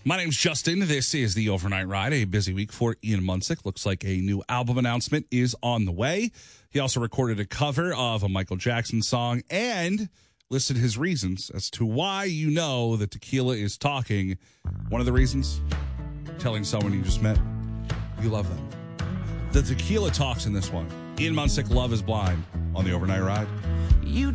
My name's Justin. This is the Overnight Ride, a busy week for Ian Munsick. Looks like a new album announcement is on the way. He also recorded a cover of a Michael Jackson song and listed his reasons as to why you know that tequila is talking. One of the reasons, telling someone you just met you love them. The tequila talks in this one. Ian Munsick, Love is Blind on the Overnight Ride. You